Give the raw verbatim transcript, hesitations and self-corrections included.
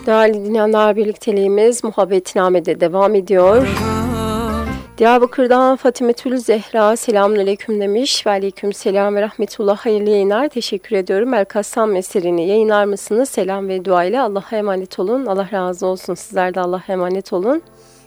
Değerli dinleyenler, birlikteliğimiz Muhabbetname'de devam ediyor. Diyarbakır'dan Fatimetül Zehra selamünaleyküm demiş. Ve aleyküm selam ve rahmetullah, hayırlı yayınlar, teşekkür ediyorum. El Kassam eserini yayınlar mısınız? Selam ve dua ile Allah'a emanet olun. Allah razı olsun, sizler de Allah'a emanet olun.